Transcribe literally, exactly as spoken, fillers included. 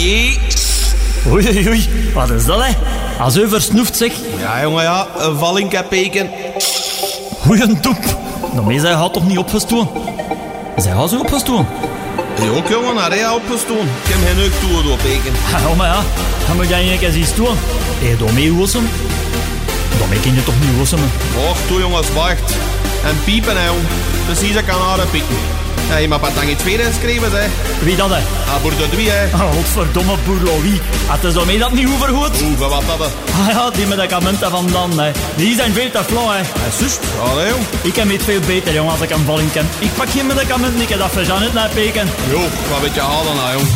Oei. Oei, oei, oei. Wat is dat, hè? Als u versnoeft, zeg. Ja, jongen, ja. Een valling heb peken. Goeie toep. Daarmee zij gaat toch niet opgestoken? Zij gaat zo opgestoken? Je ook, jongen, naar hij opgestoken. Ik heb geen neuk toe door peken. Ja, maar ja. Dan moet jij een keer zien stoen. Hé, hey, daarmee hoessen. Daarmee kun je toch niet hoessen, man. Och, toe, jongens, wacht. En piepen, hè, jong. Precies, ik kan haar pieken. Ja, je mag wat dan iets tweede geschreven, hè. Wie dat, hè? Ah, boer de Dwie, hè. Oh, godverdomme boer Louis. Het is daarmee dat niet overgoed. Hoeveel wat dat, hè. Ah ja, die medicamenten van dan, hè. Die zijn veel te flauw, hè. Ja, zus. Allee, jong. Ik heb het veel beter, jong, als ik een valling ken. Ik pak geen medicamenten, ik heb dat voor Jeannette naar peken. Jo, wat weet je halen, nou, jong.